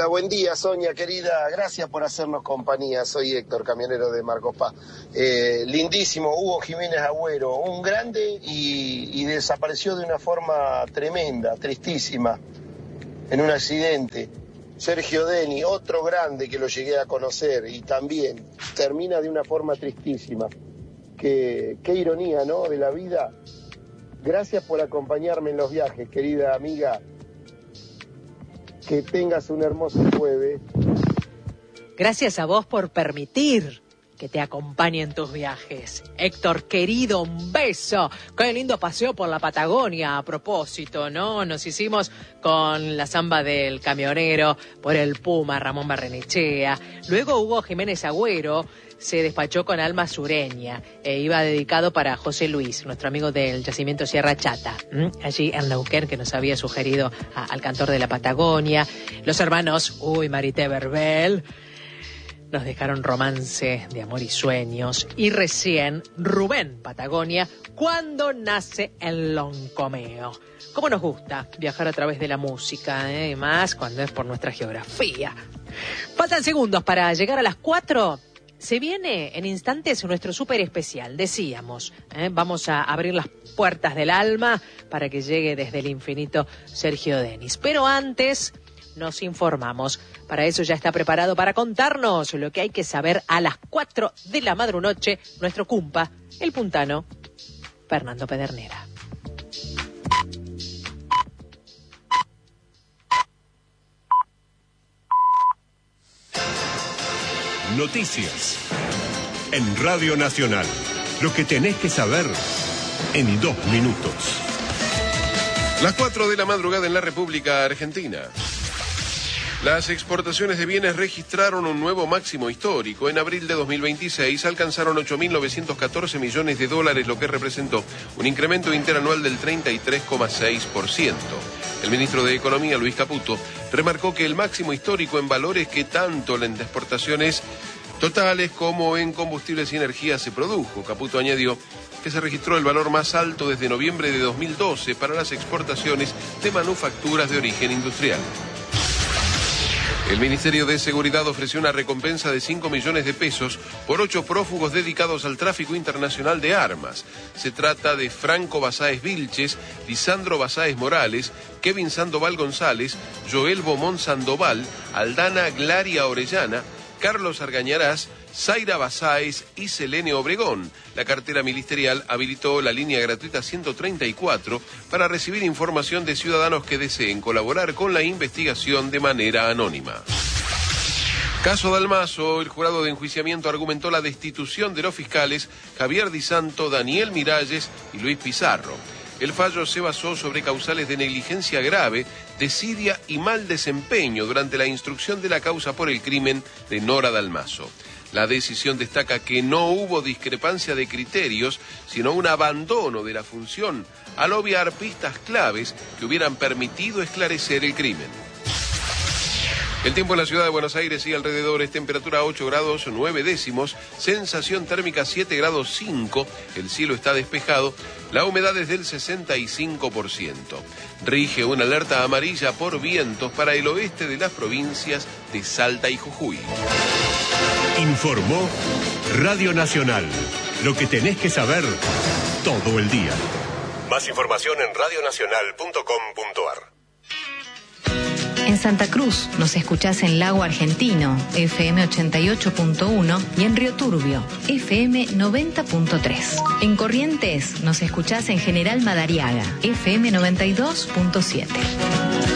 buen día, Sonia, querida. Gracias por hacernos compañía. Soy Héctor, camionero de Marcos Paz. Lindísimo, Hugo Jiménez Agüero, un grande y desapareció de una forma tremenda, tristísima, en un accidente. Sergio Deni, otro grande que lo llegué a conocer y también termina de una forma tristísima. Qué ironía, ¿no?, de la vida. Gracias por acompañarme en los viajes, querida amiga. Que tengas un hermoso jueves. Gracias a vos por permitir que te acompañe en tus viajes. Héctor, querido, un beso. Qué lindo paseo por la Patagonia, a propósito, ¿no? Nos hicimos con la samba del camionero, por el Puma, Ramón Barrenechea. Luego Hugo Jiménez Agüero se despachó con Alma Sureña. Iba dedicado para José Luis, nuestro amigo del yacimiento Sierra Chata, allí en Neuquén, que nos había sugerido al cantor de la Patagonia. Los hermanos Marité Verbel nos dejaron Romance de Amor y Sueños. Y recién Rubén Patagonia, Cuando nace el Loncomeo. ¿Cómo nos gusta viajar a través de la música, y más cuando es por nuestra geografía? Faltan segundos para llegar a las 4. Se viene en instantes nuestro súper especial, decíamos. Vamos a abrir las puertas del alma para que llegue desde el infinito Sergio Denis. Pero antes nos informamos. Para eso ya está preparado para contarnos lo que hay que saber a las 4 de la madrunoche, nuestro cumpa, el puntano, Fernando Pedernera. Noticias en Radio Nacional. Lo que tenés que saber en 2 minutos. Las 4 de la madrugada en la República Argentina. Las exportaciones de bienes registraron un nuevo máximo histórico. En abril de 2026 alcanzaron 8.914 millones de dólares, lo que representó un incremento interanual del 33,6%. El ministro de Economía, Luis Caputo, remarcó que el máximo histórico en valores que tanto en exportaciones totales como en combustibles y energía se produjo. Caputo añadió que se registró el valor más alto desde noviembre de 2012 para las exportaciones de manufacturas de origen industrial. El Ministerio de Seguridad ofreció una recompensa de 5 millones de pesos por 8 prófugos dedicados al tráfico internacional de armas. Se trata de Franco Basáez Vilches, Lisandro Basáez Morales, Kevin Sandoval González, Joel Bomón Sandoval, Aldana Glaria Orellana, Carlos Argañarás, Zaira Basáez y Selene Obregón. La cartera ministerial habilitó la línea gratuita 134 para recibir información de ciudadanos que deseen colaborar con la investigación de manera anónima. Caso Dalmazo, el jurado de enjuiciamiento argumentó la destitución de los fiscales Javier Di Santo, Daniel Miralles y Luis Pizarro. El fallo se basó sobre causales de negligencia grave, desidia y mal desempeño durante la instrucción de la causa por el crimen de Nora Dalmazo. La decisión destaca que no hubo discrepancia de criterios, sino un abandono de la función al obviar pistas claves que hubieran permitido esclarecer el crimen. El tiempo en la ciudad de Buenos Aires y alrededores, temperatura 8 grados 9 décimos, sensación térmica 7 grados 5, el cielo está despejado, la humedad es del 65%. Rige una alerta amarilla por vientos para el oeste de las provincias de Salta y Jujuy. Informó Radio Nacional. Lo que tenés que saber todo el día. Más información en radionacional.com.ar. En Santa Cruz nos escuchás en Lago Argentino, FM 88.1 y en Río Turbio, FM 90.3. En Corrientes nos escuchás en General Madariaga, FM 92.7.